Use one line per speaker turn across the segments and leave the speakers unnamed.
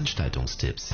Veranstaltungstipps.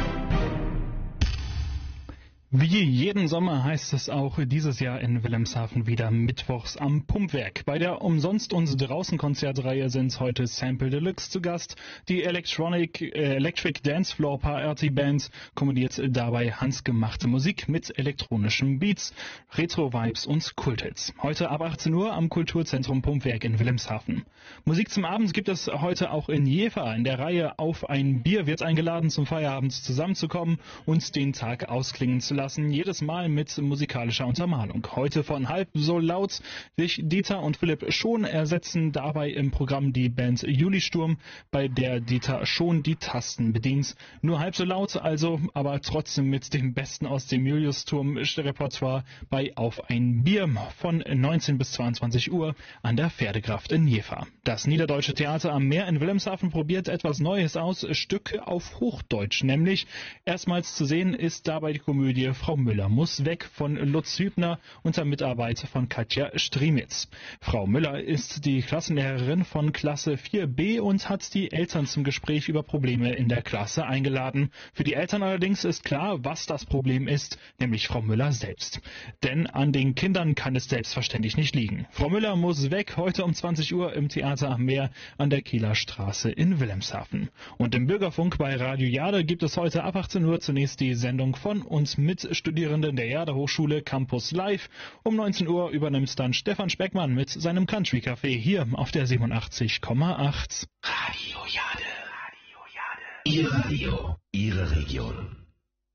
Wie jeden Sommer heißt es auch dieses Jahr in Wilhelmshaven wieder mittwochs am Pumpwerk. Bei der Umsonst- und Draußen-Konzertreihe sind heute Sample Deluxe zu Gast. Die Electric Dance Floor Party Band kombiniert dabei handgemachte Musik mit elektronischen Beats, Retro-Vibes und Kulthits. Heute ab 18 Uhr am Kulturzentrum Pumpwerk in Wilhelmshaven. Musik zum Abend gibt es heute auch in Jever. In der Reihe Auf ein Bier wird eingeladen, zum Feierabend zusammenzukommen und den Tag ausklingen zu lassen. Jedes Mal mit musikalischer Untermalung. Heute von Halb so laut sich Dieter und Philipp Schon ersetzen dabei im Programm die Band Julisturm, bei der Dieter Schon die Tasten bedient. Nur halb so laut also, aber trotzdem mit dem Besten aus dem Juliusturm-Repertoire bei Auf ein Bier von 19 bis 22 Uhr an der Pferdegraft in Jever. Das Niederdeutsche Theater am Meer in Wilhelmshaven probiert etwas Neues aus, Stücke auf Hochdeutsch, nämlich erstmals zu sehen ist dabei die Komödie Frau Müller muss weg von Lutz Hübner unter Mitarbeit von Katja Striemitz. Frau Müller ist die Klassenlehrerin von Klasse 4b und hat die Eltern zum Gespräch über Probleme in der Klasse eingeladen. Für die Eltern allerdings ist klar, was das Problem ist, nämlich Frau Müller selbst. Denn an den Kindern kann es selbstverständlich nicht liegen. Frau Müller muss weg, heute um 20 Uhr im Theater am Meer an der Kieler Straße in Wilhelmshaven. Und im Bürgerfunk bei Radio Jade gibt es heute ab 18 Uhr zunächst die Sendung von und mit Studierenden der Jade Hochschule Campus Live. Um 19 Uhr übernimmt dann Stefan Speckmann mit seinem Country Café hier auf der 87,8.
Radio Jade. Ihr Radio, Ihre Region.